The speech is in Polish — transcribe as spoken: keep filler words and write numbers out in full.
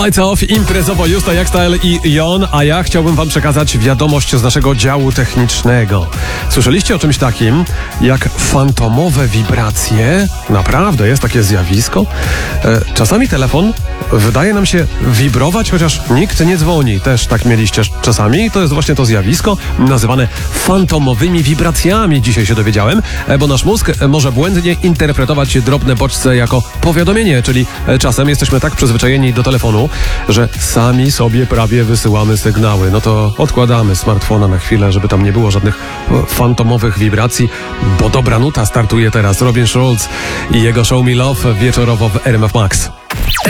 Lights Off, imprezowo Justa, Jackstyle i Jon, a ja chciałbym wam przekazać wiadomość z naszego działu technicznego. Słyszeliście o czymś takim jak fantomowe wibracje? Naprawdę, jest takie zjawisko? E, czasami telefon wydaje nam się wibrować, chociaż nikt nie dzwoni. Też tak mieliście czasami. To jest właśnie to zjawisko nazywane fantomowymi wibracjami. Dzisiaj się dowiedziałem, e, bo nasz mózg może błędnie interpretować drobne bodźce jako powiadomienie, czyli czasem jesteśmy tak przyzwyczajeni do telefonu, że sami sobie prawie wysyłamy sygnały. No to odkładamy smartfona na chwilę, żeby tam nie było żadnych fantomowych wibracji, bo dobra nuta startuje teraz. Robin Schulz i jego Show Me Love wieczorowo w R M F Max.